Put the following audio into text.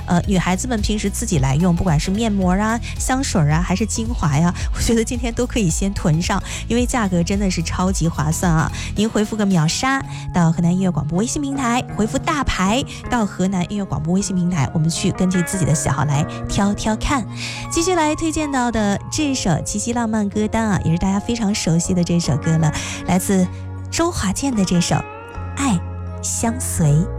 女孩子们平时自己来用，不管是面膜啊、香水啊，还是精华呀，我觉得今天都可以先囤上，因为价格真的是超级划算啊！您回复个秒杀到河南音乐广播微信平台，回复大牌到河南音乐广播微信平台，我们去根据自己的喜好来挑挑看。继续来推荐到的这首七夕浪漫歌单啊，也是大家非常熟悉的这首歌了，来自周华健的这首《爱相随》。